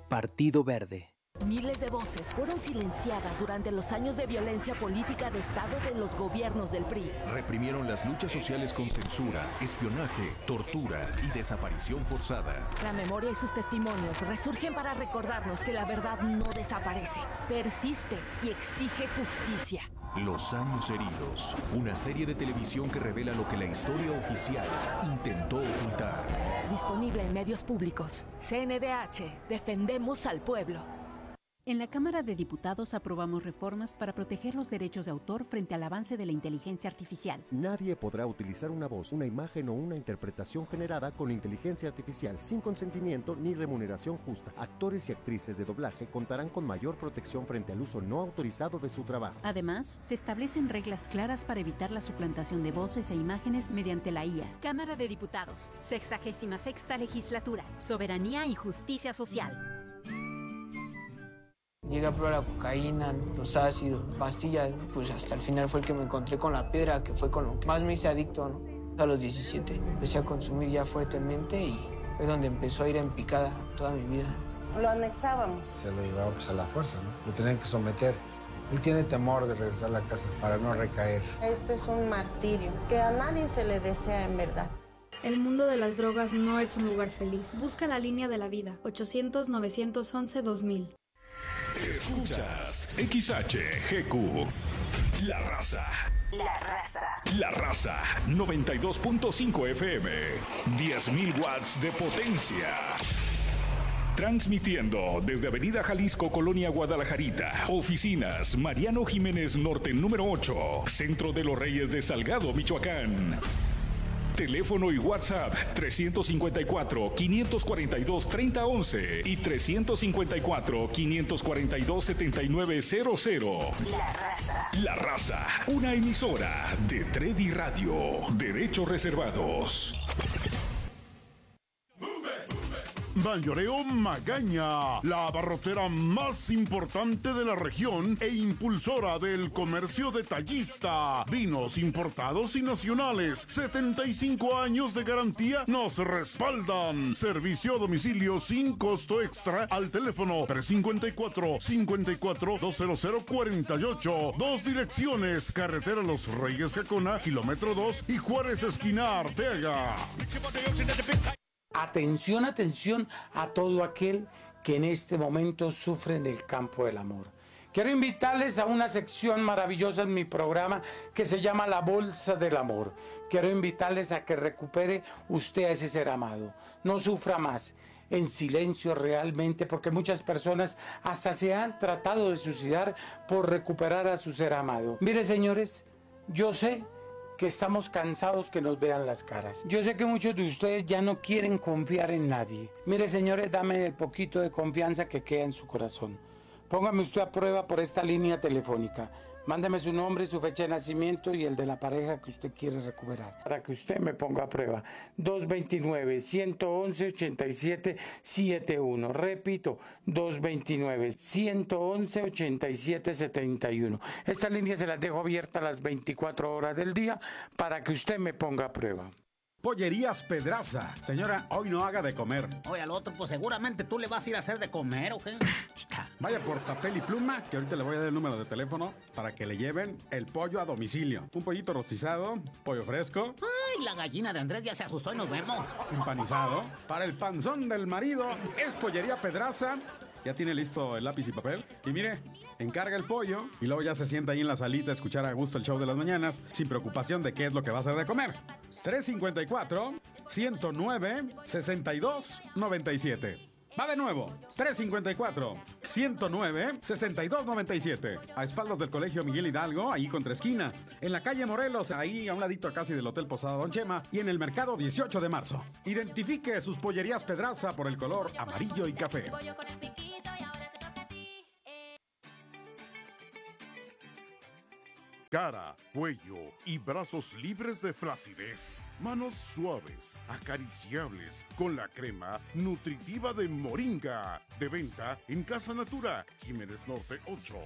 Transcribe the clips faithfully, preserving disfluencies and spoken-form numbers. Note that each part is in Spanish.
Partido Verde. Miles de voces fueron silenciadas durante los años de violencia política de Estado de los gobiernos del P R I. Reprimieron las luchas sociales con censura, espionaje, tortura y desaparición forzada. La memoria y sus testimonios resurgen para recordarnos que la verdad no desaparece, persiste y exige justicia. Los años heridos, una serie de televisión que revela lo que la historia oficial intentó ocultar. Disponible en medios públicos. C N D H, defendemos al pueblo. En la Cámara de Diputados aprobamos reformas para proteger los derechos de autor frente al avance de la inteligencia artificial. Nadie podrá utilizar una voz, una imagen o una interpretación generada con inteligencia artificial sin consentimiento ni remuneración justa. Actores y actrices de doblaje contarán con mayor protección frente al uso no autorizado de su trabajo. Además, se establecen reglas claras para evitar la suplantación de voces e imágenes mediante la I A. Cámara de Diputados, sexagésima sexta legislatura, soberanía y justicia social. Llegué a probar la cocaína, los ácidos, pastillas, pues hasta el final fue el que me encontré con la piedra, que fue con lo que más me hice adicto, ¿no? A los diecisiete empecé a consumir ya fuertemente y fue donde empezó a ir en picada toda mi vida. Lo anexábamos. Se lo llevaba pues a la fuerza, ¿no? Lo tenían que someter. Él tiene temor de regresar a la casa para no recaer. Esto es un martirio que a nadie se le desea en verdad. El mundo de las drogas no es un lugar feliz. Busca la línea de la vida, ochocientos, novecientos once, dos mil. Escuchas X H G Q. La Raza. La Raza. La Raza. noventa y dos punto cinco F M. diez mil watts de potencia. Transmitiendo desde Avenida Jalisco, Colonia Guadalajarita. Oficinas Mariano Jiménez Norte número ocho. Centro de los Reyes de Salgado, Michoacán. Teléfono y WhatsApp trescientos cincuenta y cuatro, quinientos cuarenta y dos, treinta once y trescientos cincuenta y cuatro, quinientos cuarenta y dos, setenta y nueve cero cero. La Raza. La Raza, una emisora de Tredi Radio. Derechos reservados. Mayoreo Magaña, la abarrotera más importante de la región e impulsora del comercio detallista. Vinos importados y nacionales, setenta y cinco años de garantía nos respaldan. Servicio a domicilio sin costo extra al teléfono tres cinco cuatro, cinco cuatro, dos cero cero cuatro ocho. Dos direcciones, carretera Los Reyes Jacona, kilómetro dos y Juárez esquina Arteaga. Atención, atención a todo aquel que en este momento sufre en el campo del amor. Quiero invitarles a una sección maravillosa en mi programa que se llama La Bolsa del Amor. Quiero invitarles a que recupere usted a ese ser amado. No sufra más, en silencio realmente, porque muchas personas hasta se han tratado de suicidar por recuperar a su ser amado. Mire, señores, yo sé que estamos cansados que nos vean las caras. Yo sé que muchos de ustedes ya no quieren confiar en nadie. Mire, señores, dame el poquito de confianza que queda en su corazón. Póngame usted a prueba por esta línea telefónica. Mándeme su nombre, su fecha de nacimiento y el de la pareja que usted quiere recuperar, para que usted me ponga a prueba. dos dos nueve, uno uno uno, ocho siete siete uno. Repito, dos dos nueve, uno uno uno, ocho siete siete uno. Esta línea se las dejo abierta a las veinticuatro horas del día para que usted me ponga a prueba. Pollerías Pedraza. Señora, hoy no haga de comer. Oye, al otro, pues seguramente tú le vas a ir a hacer de comer, ¿o qué? Vaya por papel y pluma, que ahorita le voy a dar el número de teléfono para que le lleven el pollo a domicilio. Un pollito rostizado, pollo fresco. Ay, la gallina de Andrés ya se asustó y nos vemos. Empanizado. Para el panzón del marido, es Pollería Pedraza. Ya tiene listo el lápiz y papel. Y mire, encarga el pollo y luego ya se sienta ahí en la salita a escuchar a gusto el show de las mañanas, sin preocupación de qué es lo que va a hacer de comer. tres cinco cuatro, uno cero nueve, seis dos nueve siete. Va de nuevo, tres cinco cuatro, uno cero nueve, seis dos nueve siete. A espaldas del Colegio Miguel Hidalgo, ahí contra esquina. En la calle Morelos, ahí a un ladito casi del Hotel Posada Don Chema. Y en el mercado dieciocho de marzo. Identifique sus pollerías Pedraza por el color amarillo y café. Cara, cuello y brazos libres de flacidez. Manos suaves, acariciables, con la crema nutritiva de Moringa. De venta en Casa Natura, Jiménez Norte ocho.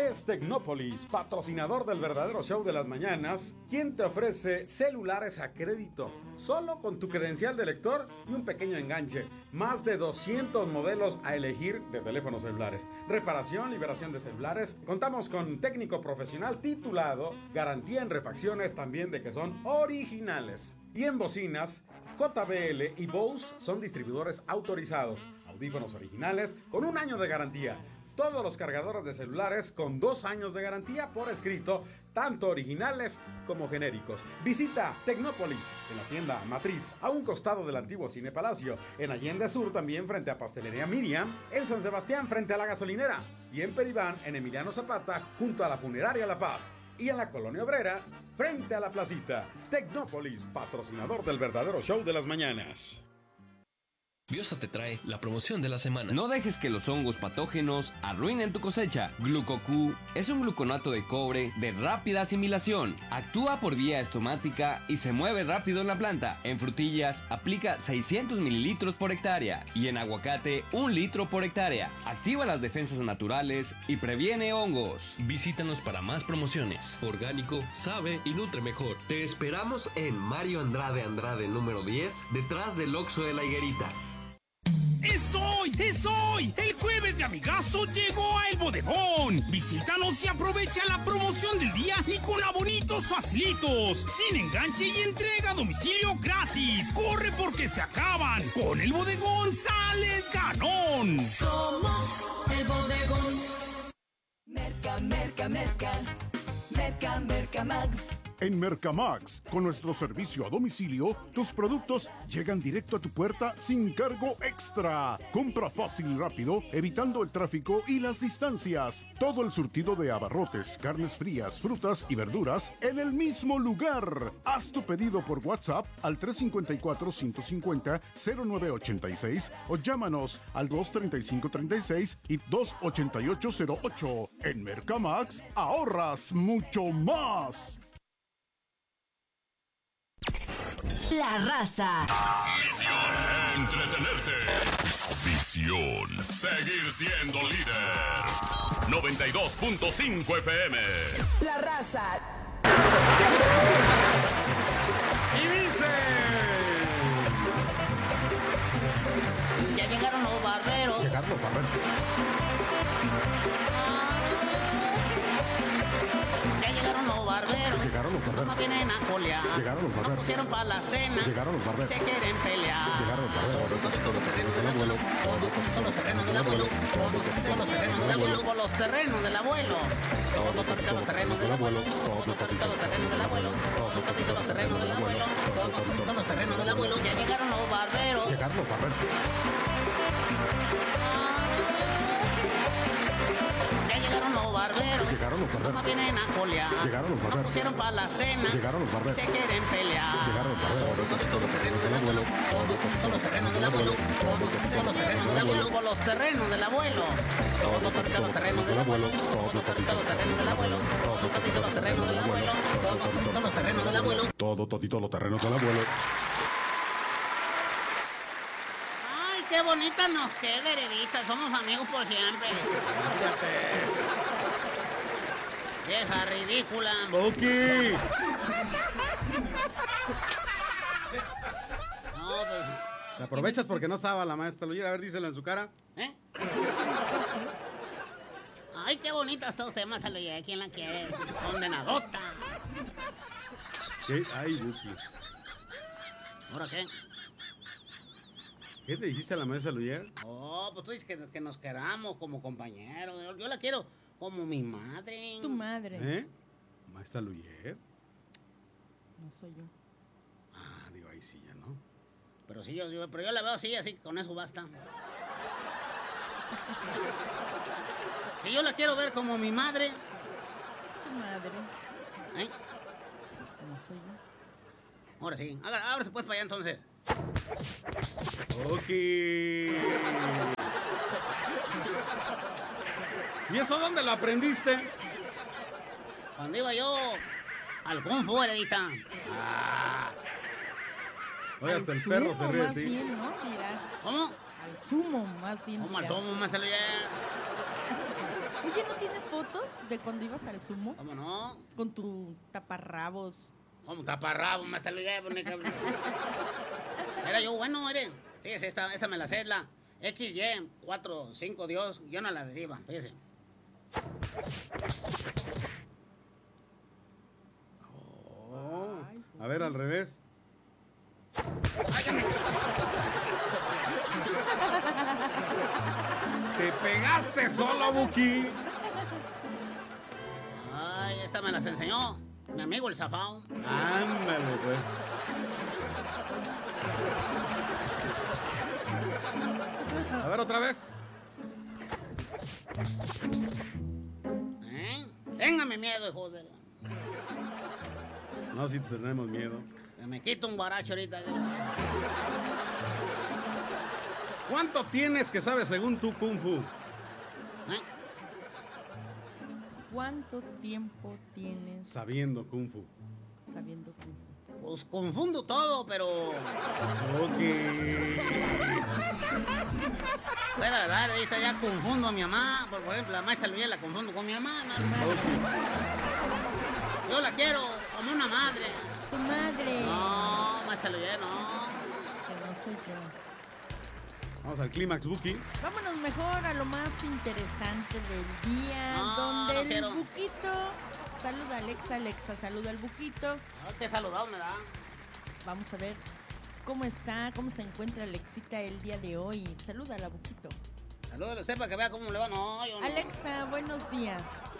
Es Tecnópolis, patrocinador del verdadero show de las mañanas, quien te ofrece celulares a crédito, solo con tu credencial de lector y un pequeño enganche. Más de doscientos modelos a elegir de teléfonos celulares. Reparación, liberación de celulares. Contamos con técnico profesional titulado, garantía en refacciones también de que son originales. Y en bocinas, J B L y Bose son distribuidores autorizados. Audífonos originales con un año de garantía. Todos los cargadores de celulares con dos años de garantía por escrito, tanto originales como genéricos. Visita Tecnópolis en la tienda Matriz, a un costado del antiguo Cine Palacio, en Allende Sur también frente a Pastelería Miriam, en San Sebastián frente a la gasolinera y en Peribán en Emiliano Zapata junto a la Funeraria La Paz y en la Colonia Obrera frente a la Placita. Tecnópolis, patrocinador del verdadero show de las mañanas. Biosa te trae la promoción de la semana. No dejes que los hongos patógenos arruinen tu cosecha. GlucoQ es un gluconato de cobre de rápida asimilación. Actúa por vía estomática y se mueve rápido en la planta. En frutillas aplica seiscientos mililitros por hectárea y en aguacate un litro por hectárea. Activa las defensas naturales y previene hongos. Visítanos para más promociones. Orgánico, sabe y nutre mejor. Te esperamos en Mario Andrade Andrade número diez, detrás del Oxxo de la Higuerita. ¡Es hoy! ¡Es hoy! El jueves de Amigazo llegó a El Bodegón. Visítanos y aprovecha la promoción del día y con abonitos facilitos. Sin enganche y entrega a domicilio gratis. ¡Corre porque se acaban! Con El Bodegón sales ganón. Somos El Bodegón. Merca, merca, merca. Merca, merca, Max. En Mercamax, con nuestro servicio a domicilio, tus productos llegan directo a tu puerta sin cargo extra. Compra fácil y rápido, evitando el tráfico y las distancias. Todo el surtido de abarrotes, carnes frías, frutas y verduras en el mismo lugar. Haz tu pedido por WhatsApp al tres cinco cuatro, cinco cinco cero, cero nueve ocho seis o llámanos al dos treinta y cinco treinta y seis y dos ochenta y ocho cero ocho. En Mercamax, ahorras mucho más. La raza. Misión: entretenerte. Visión: seguir siendo líder. noventa y dos punto cinco F M. La raza. Y dice: Ya llegaron los barberos. Llegaron los barberos. Ya llegaron los barberos. Llegaron los barberos. No vienen a colear. Llegaron los barberos. No pusieron para la cena. Llegaron los barberos. Se quieren pelear. Llegaron los barberos. Todos los terrenos del abuelo. Todos los terrenos del abuelo. Todos los terrenos del abuelo. Por los terrenos del abuelo. Todos los terrenos del abuelo. Todos los terrenos del abuelo. Todos los terrenos del abuelo. Todos los terrenos del abuelo. Ya llegaron los barberos. Llegaron los barberos. Ya llegaron los barberos. Llegaron los barberos. No vienen a colear. Llegaron los No barberos. pusieron para la cena. Llegaron los barberos. Se quieren pelear. Llegaron los barberos. Todos los terrenos del abuelo. Todos los terrenos del abuelo. Todos los terrenos del abuelo. Por los terrenos del abuelo. Todos los terrenos del abuelo. Todos los terrenos del abuelo. Todos los terrenos del abuelo. Todos los terrenos del abuelo. Todo, todito los terrenos del abuelo. Ay, qué bonita nos queda, heredita. Somos amigos por siempre. Vieja ridícula. ¡Buki! No, pues. Te aprovechas porque no estaba la maestra Luyera. A ver, díselo en su cara. ¿Eh? Ay, qué bonita está usted, maestra Luyera. ¿Quién la quiere? Condenadota. ¿Qué? Ay, Buki. ¿Ahora qué? ¿Qué te dijiste a la maestra Luyera? Oh, pues tú dices que, que nos queramos como compañeros. Yo, yo la quiero como mi madre. Tu madre. ¿Eh? ¿Maestra Luyera? No soy yo. Ah, digo, ahí sí ya, ¿no? Pero sí, yo, yo- pero yo la veo así, así que con eso basta. Si yo la quiero ver como mi madre. Tu madre. ¿Eh? No soy yo. Ahora sí. Haga- Ábrese pues para allá entonces. Ok. ¿Y eso dónde lo aprendiste? Cuando iba yo al Kung Fu, heredita. Ah. Oye, hasta el Al perro se sumo, ríe de más ti. bien, ¿no? Dirás. ¿Cómo? Al sumo, más bien. ¿Cómo al dirás. sumo, más se lo ya? Oye, ¿no tienes fotos de cuando ibas al sumo? ¿Cómo no? Con tu taparrabos. ¿Cómo taparrabos? Me salió ya, bonita. Era yo bueno, mire. Fíjese, esta, esta me la sé, es la X Y cuatro cinco Dios, guión a la deriva, fíjese. Oh, a ver, al revés. ¡Te pegaste solo, Buki! Ay, esta me las enseñó mi amigo el Zafao. Ándale, pues. A ver, otra vez. ¿Eh? Téngame miedo, hijo de... No, si tenemos miedo. Me quito un guaracho ahorita. ¿Cuánto tienes que sabes según tu Kung Fu? ¿Eh? ¿Cuánto tiempo tienes Sabiendo Kung Fu. sabiendo Kung Fu? Pues confundo todo, pero... Ok. Pues la verdad, ahorita ya confundo a mi mamá. Por ejemplo, la maestra Luis la confundo con mi mamá. ¿No? Yo la quiero como una madre. Tu madre. No, maestra Luis, no. Que no soy yo. Vamos al clímax, Buki. Vámonos mejor a lo más interesante del día, No, donde no el quiero. Buquito saluda a Alexa, Alexa saluda al Buquito. Ah, qué saludado me da. Vamos a ver cómo está, cómo se encuentra Alexita el día de hoy. Saluda a la Buquito. Salúdale usted para que vea cómo le va. No, yo no. Alexa, buenos días.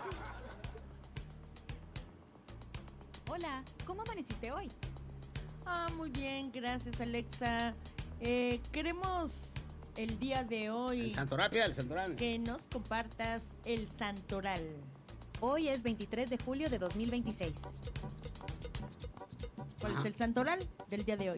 Hola, ¿cómo amaneciste hoy? Ah, muy bien, gracias Alexa. Eh, queremos el día de hoy El santoral, pida el santoral. que nos compartas el santoral. Hoy es veintitrés de julio de dos mil veintiséis. ¿Cuál Ajá. es el santoral del día de hoy?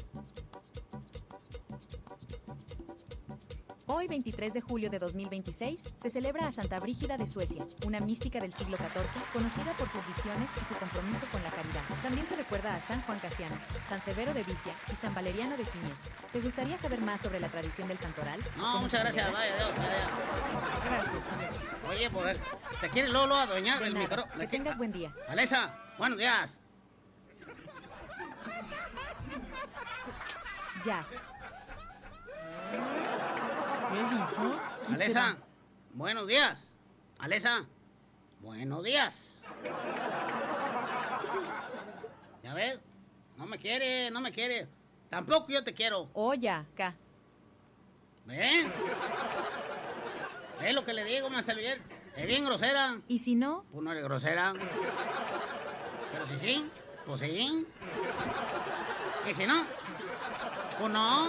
Hoy, veintitrés de julio de dos mil veintiséis, se celebra a Santa Brígida de Suecia, una mística del siglo catorce, conocida por sus visiones y su compromiso con la caridad. También se recuerda a San Juan Casiano, San Severo de Vicia y San Valeriano de Simiés. ¿Te gustaría saber más sobre la tradición del santoral? No, ¿Cómo muchas se gracias. celebra? Vaya, Dios, vaya. Gracias, Alexa. Oye, pues, ¿te quieres Lolo adueñar De del nada. micrófono? Que tengas buen día. Alesa, buenos días. Jazz. ¿Qué dijo? Alesa, buenos días. Alesa, buenos días. ¿Ya ves? No me quiere, no me quiere. Tampoco yo te quiero. Oye, acá. ¿Ven? ¿Ves lo que le digo, Masaluyer? Es bien grosera. ¿Y si no? Pues no eres grosera. Pero si sí, pues sí. ¿Y si no? Pues no.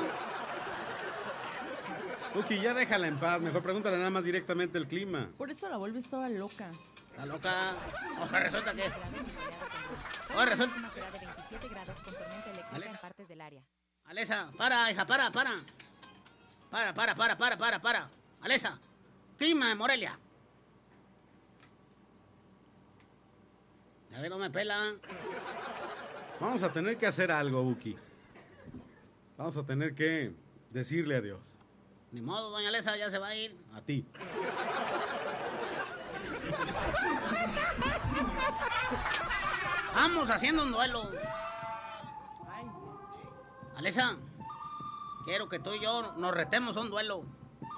Buki, ya déjala en paz. Mejor pregúntale nada más directamente el clima. Por eso la vuelves toda loca. La loca. O sea, resulta que... Ahora resulta... Máxima será de veintisiete grados con tormenta eléctrica Alexa. en partes del área. Alesa, para, hija, para, para. Para, para, para, para, para, para. Alesa, clima de Morelia. A ver, no me pela. Vamos a tener que hacer algo, Buki. Vamos a tener que decirle adiós. Ni modo, doña Alesa, ya se va a ir. A ti. Vamos haciendo un duelo. Alesa, quiero que tú y yo nos retemos a un duelo.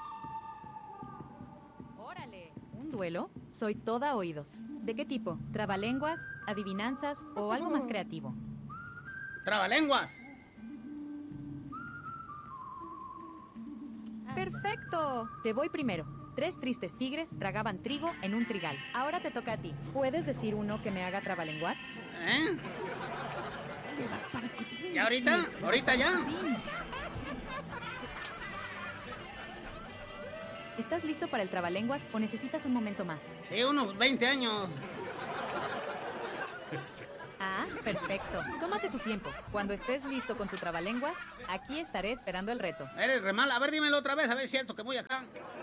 ¡Órale! ¿Un duelo? Soy toda oídos. ¿De qué tipo? ¿Trabalenguas, adivinanzas o algo más creativo? Trabalenguas. ¡Perfecto! Te voy primero. Tres tristes tigres tragaban trigo en un trigal. Ahora te toca a ti. ¿Puedes decir uno que me haga trabalenguar? ¿Eh? ¿Ya ahorita? ¿Ahorita ya? ¿Estás listo para el trabalenguas o necesitas un momento más? Sí, unos veinte años. Ah, perfecto. Tómate tu tiempo. Cuando estés listo con tu trabalenguas, aquí estaré esperando el reto. Eres re mal. A ver, dímelo otra vez, a ver si es cierto que voy acá.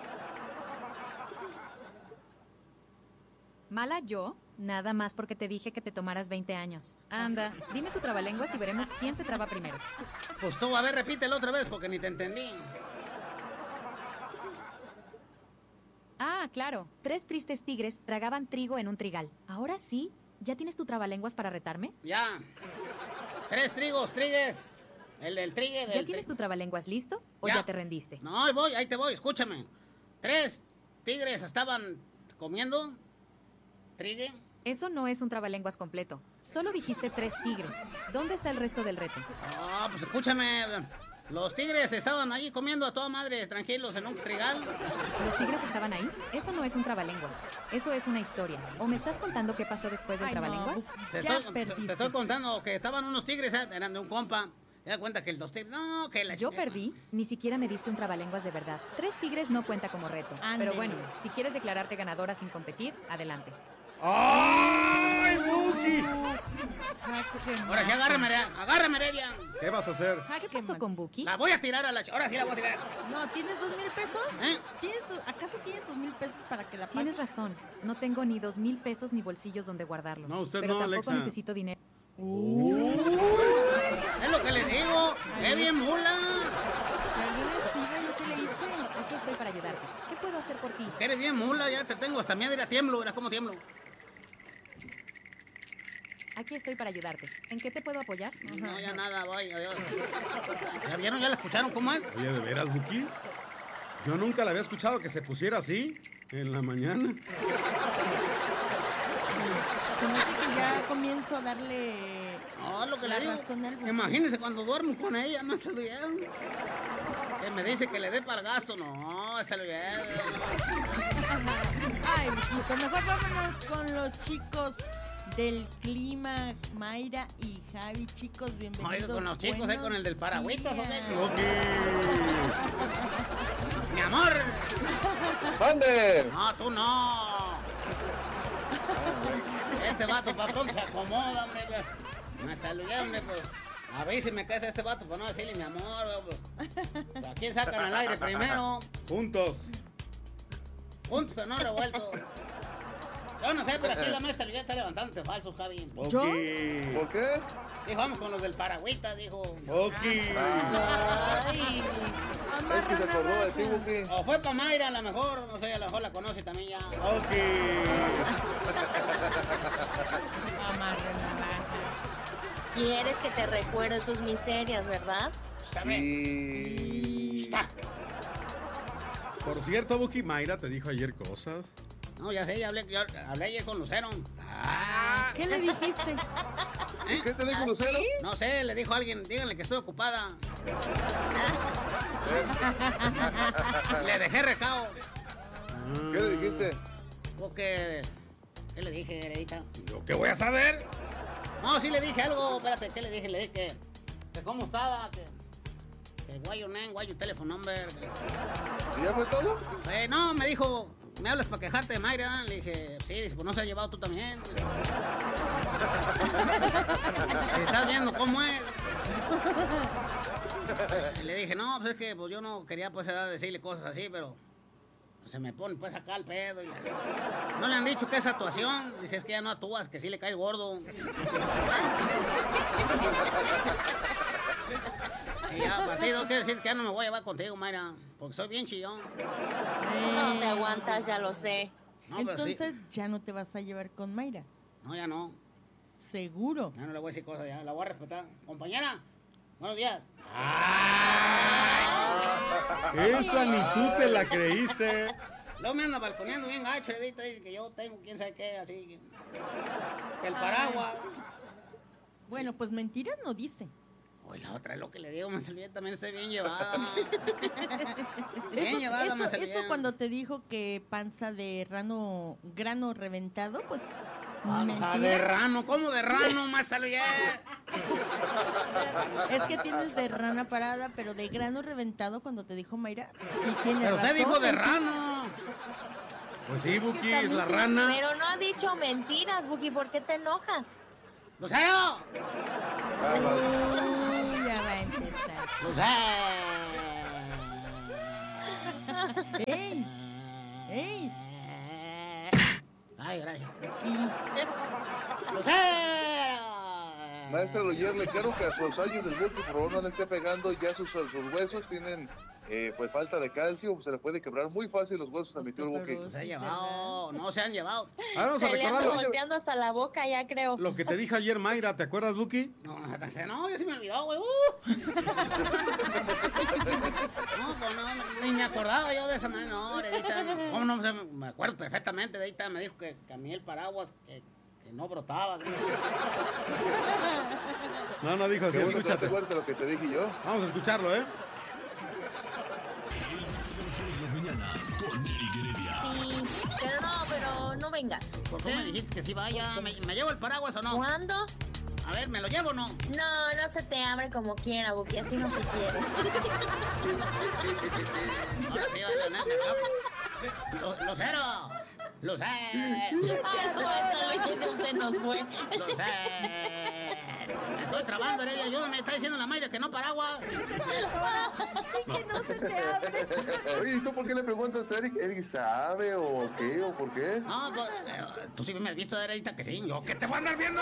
¿Mala yo? Nada más porque te dije que te tomaras veinte años. Anda, dime tu trabalenguas y veremos quién se traba primero. Pues tú, a ver, repítelo otra vez porque ni te entendí. Ah, claro. Tres tristes tigres tragaban trigo en un trigal. Ahora sí, ¿ya tienes tu trabalenguas para retarme? Ya. Tres trigos, trigues. El del trigue. Del ¿Ya tienes tu trabalenguas listo o ya. ya te rendiste? No, ahí voy, ahí te voy, escúchame. Tres tigres estaban comiendo trigue. Eso no es un trabalenguas completo. Solo dijiste tres tigres. ¿Dónde está el resto del reto? No, pues escúchame. Los tigres estaban ahí comiendo a toda madre, tranquilos, en un trigal. ¿Los tigres estaban ahí? Eso no es un trabalenguas. Eso es una historia. ¿O me estás contando qué pasó después del Ay, trabalenguas? No, te, ya estoy, perdiste. te estoy contando que estaban unos tigres, ¿eh? Eran de un compa. Te das cuenta que los tigres... No, que la Yo chica... perdí, ni siquiera me diste un trabalenguas de verdad. Tres tigres no cuenta como reto. Ande. Pero bueno, si quieres declararte ganadora sin competir, adelante. ¡Ay, Buki! Ahora sí, agárrame, agárrame, Heredia. ¿Qué vas a hacer? ¿Qué pasó con Buki? La voy a tirar a la... ch- Ahora sí la voy a tirar. No, ¿tienes dos mil pesos? ¿Eh? ¿Tienes do- ¿Acaso tienes dos mil pesos para que la pagues? Tienes razón, no tengo ni dos mil pesos ni bolsillos donde guardarlos. No, usted pero no, tampoco Alexa. necesito dinero. Es lo que le digo. ¡Qué bien mula! lo que le hice. Aquí estoy para ayudarte. ¿Qué puedo hacer por ti? Que eres bien mula, ya te tengo hasta miedo. Mira, tiemblo, mira cómo tiemblo. Aquí estoy para ayudarte. ¿En qué te puedo apoyar? No, ya nada, voy, adiós. ¿Ya vieron? ¿Ya la escucharon cómo es? Oye, ¿de veras, Buki? Yo nunca la había escuchado que se pusiera así en la mañana. Se me hace que ya comienzo a darle No, lo que la le digo. razón al Buki. Imagínese cuando duermo con ella, me se lo llevo. Que me dice que le dé para el gasto. No, se lo llevo. Ay, pues mejor vámonos con los chicos del clima, Mayra y Javi. Chicos, bienvenidos. Oiga, con los chicos, ahí con el del paragüitas, ¿o qué? Ok. Mi amor. ¡Mande! No, tú no. Este vato, patrón, se acomoda, hombre. Me saludé, hombre, pues. A ver si me cae este vato por no decirle mi amor, pues. ¿A quién sacan al aire primero? Juntos. Juntos, pero no revueltos. Yo no sé, pero aquí la maestra ya está levantando falso, Javi. Ok. ¿Yo? ¿Por qué? Dijo, vamos con los del paragüita, dijo. Ok. Ay, Es que se acordó de ti, Buki. O fue para Mayra, a lo mejor, no sé, a lo mejor la conoce también ya. Ok. amarre navajas. Quieres que te recuerde tus miserias, ¿verdad? Está bien. Y... Está. Por cierto, Buki, Mayra te dijo ayer cosas. No, ya sé, ya hablé, yo hablé ayer con Lucero. ¿Qué le dijiste? ¿Eh? ¿Qué te dijo Lucero? No sé, le dijo a alguien, díganle que estoy ocupada. Le dejé recado. ¿Qué le dijiste? Porque... ¿Qué le dije, Heredita? ¿Yo qué voy a saber? No, sí le dije algo, espérate, ¿qué le dije? Le dije que... que cómo estaba, que... que why your name, why your telephone number. Que... ¿Y ya fue todo? Eh, no, me dijo... ¿Me hablas para quejarte de Mayra? Le dije, sí, dice, pues no se ha llevado tú también. ¿Estás viendo cómo es? Y le dije, no, pues es que pues yo no quería pues decirle cosas así, pero se me pone pues acá el pedo. Y no le han dicho que es actuación. Dice, es que ya no actúas, que sí le caes gordo. Y ya, partido, quiero decir que ya no me voy a llevar contigo, Mayra, porque soy bien chillón. No te aguantas, ya lo sé. No, pero sí. Entonces ya no te vas a llevar con Mayra. No, ya no. Seguro. Ya no le voy a decir cosas, ya la voy a respetar. Compañera, buenos días. Esa ni tú te la creíste. Luego me anda balconeando bien gacho, Edita, dice que yo tengo quién sabe qué, así. Que, que el paraguas. Bueno, pues mentiras no dice. Uy, la otra es lo que le digo, Marcelía, también estoy bien llevada. Bien Eso, llevada, eso, Marcelía. eso cuando te dijo que panza de rano, grano reventado, pues... Panza mentira. de rano, ¿cómo de rano, Marcelía? Es que tienes de rana parada, pero de grano reventado cuando te dijo Mayra. Y tiene Pero razón, usted dijo de mentira. rano. Pues sí, Buki, que es la también- rana. Pero no ha dicho mentiras, Buki, ¿por qué te enojas? ¡Lucero! Uy, ya va a empezar. ¡Lucero! ¡Ey! ¡Ey! Ay, gracias. Y- ¡Lucero! Maestra Loyer, le quiero que a sus años del Buki, por favor, no le esté pegando. Ya sus, sus huesos tienen eh, pues falta de calcio, se le puede quebrar muy fácil los huesos a mi tío el Buki. Se han llevado, no se han llevado. Ahora vamos a Se le anda recordarlo. volteando hasta la boca, ya creo. Lo que te dije ayer, Mayra, ¿te acuerdas, Buki? No, no, no, yo sí me olvidó, güey. Uh. No, pues no, ni me acordaba yo de esa manera. No, Heredita, no. ¿Cómo no? Me acuerdo perfectamente, Heredita me dijo que, que a mí el paraguas, que, que no brotaba. No, no dijo así, Qué bueno que escúchate. te acuerdas de lo que te dije yo. Vamos a escucharlo, ¿eh? Las mañanas con Eric Heredia. Sí, pero no, pero no vengas. ¿Por qué me dijiste que sí vaya? ¿Me, me llevo el paraguas o no? ¿Cuándo? A ver, ¿me lo llevo o no? No, no se te abre como quiera, Buki, así no se quiere. Ahora sí, vale, no, no. Lucero, Lucero. Ay, no, esta se nos fue. Lucero. Estoy trabando, Heredia, ayúdame. Está diciendo la Mayra que no paraguas. Que no se te abre. Oye, ¿y tú por qué le preguntas a Eric? ¿Eric sabe o qué o por qué? No, pues, eh, tú sí me has visto, Heredita, que sí. ¿Yo qué te voy a andar viendo?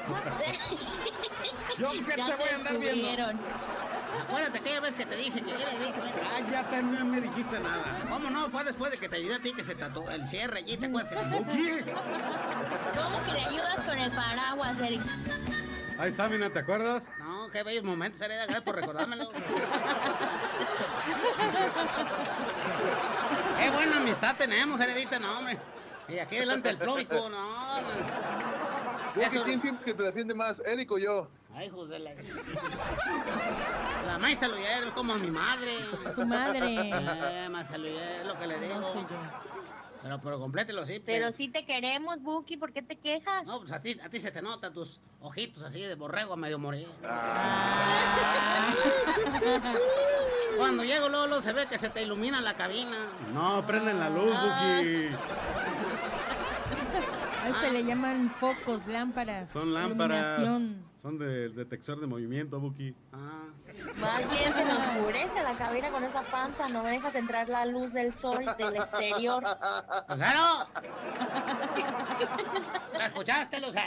¿Yo qué Ya te voy a andar viendo? descubrieron. Acuérdate aquella vez que te dije que era Heredita. Cállate, no me dijiste nada. ¿Cómo no? Fue después de que te ayudé a ti que se tatuó el cierre allí, ¿te acuerdas? Que Buki. ¿Cómo que le ayudas con el paraguas, Eric? Ahí está, Mina, ¿te acuerdas? No, qué bellos momentos, Heredia, gracias por recordármelo. Qué buena amistad tenemos, Heredita, no, hombre. Y aquí delante del plóbico, no, no. Buki, Eso- ¿quién sientes que te defiende más, Eric o yo? Ay, José, la... La May Saluyer es como mi madre. Tu madre. Eh, May Saluyer, es lo que le digo. No sé yo. Pero, pero complételo, sí. Pero sí te queremos, Buki, ¿por qué te quejas? No, pues a ti, a ti se te nota tus ojitos así de borrego a medio morir. Cuando llego, luego, luego se ve que se te ilumina la cabina. No, prenden la luz, Buki. A eso se le llaman focos, lámparas. Son lámparas. Iluminación. Son de detector de movimiento, Buki. Ah. Más bien se nos oscurece la cabina con esa panza, no me dejas entrar la luz del sol del exterior. ¡Lucero! ¿La escuchaste, Lucero?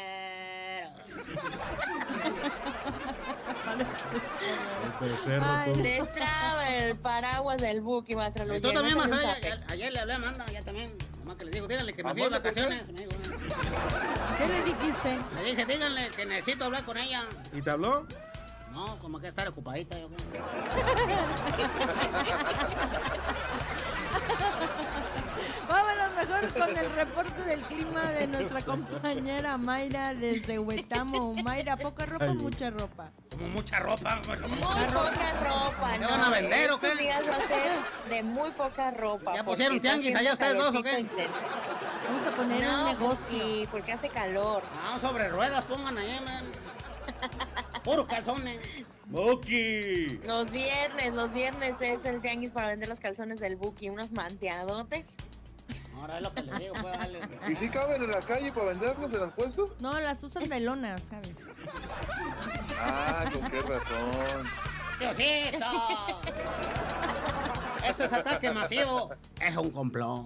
Ay, destraba el paraguas del Buki, maestro. Y tú también, más ayer, ayer le hablé a Amanda, ya también. Nomás que les digo, díganle que me dio vacaciones. Me dijo, ¿Qué le dijiste? le dije, díganle que necesito hablar con ella. ¿Y te habló? No, como que estar ocupadita, yo creo. Vámonos mejor con el reporte del clima de nuestra compañera Mayra desde Huetamo. Mayra, ¿poca ropa o mucha ropa? Como mucha ropa. Muy poca ropa, ¿Me ¿no? van a vender o qué? Estos días va a ser de muy poca ropa. ¿Ya porque pusieron está tianguis haciendo allá ustedes dos o qué? calorcito intenso. Vamos a poner No, un negocio. Sí, porque hace calor. Ah, sobre ruedas, pongan ahí, man. Puros calzones. ¡Buki! Los viernes, los viernes es el tianguis para vender los calzones del Buki, unos manteadotes. Ahora es lo que le digo, pues, dale. ¿Y si caben en la calle para venderlos en el puesto? No, las usan de lonas, ¿sabes? Ah, con qué razón. ¡Diosito! Esto es ataque masivo. Es un complot.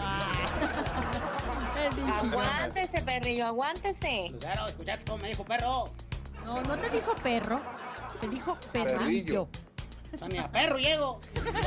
Aguántese, perrillo, aguántese. Lucero, ¿escuchaste cómo me dijo perro? No, no te dijo perro, te dijo perrillo. O sea, ni a perro llego.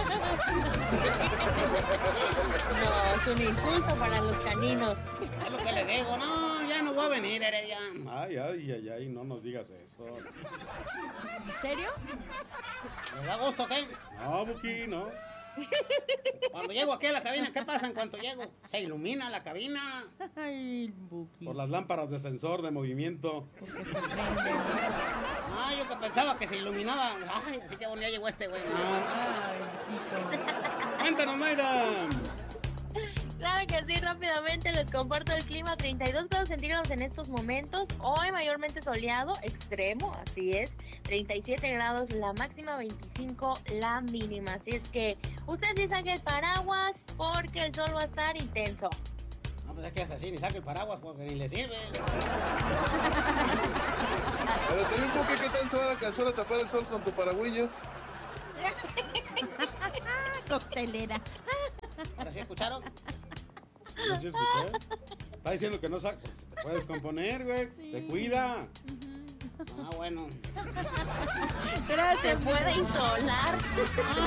No, es un insulto para los caninos. Es lo que le digo, no, ya no voy a venir, Heredia. Ay, ay, ay, ay, no nos digas eso. ¿En serio? ¿Les da gusto qué? No, Buki, no. Cuando llego aquí a la cabina, ¿qué pasa en cuanto llego? Se ilumina la cabina. Ay, Buki. Por las lámparas de sensor de movimiento. Porque se prende. Ah, yo que pensaba que se iluminaba. Ay, así que bueno, ya llegó este güey. Ay, Cuéntanos, Mayra. Claro que sí, rápidamente les comparto el clima. treinta y dos grados centígrados en estos momentos. Hoy mayormente soleado, extremo, así es. treinta y siete grados la máxima, veinticinco la mínima. Así es que usted sí saque el paraguas porque el sol va a estar intenso. No, pues es que es así, ni saque el paraguas porque ni le sirve. Pero también, Buki, ¿qué tal se va a alcanzar a tapar el sol con tu paragüillas? Coctelera. ¿Ahora sí escucharon? ¿No sí escuché? Está diciendo que no saques. Te puedes componer, güey. Sí. Te cuida. Ah, bueno. Se puede insolar.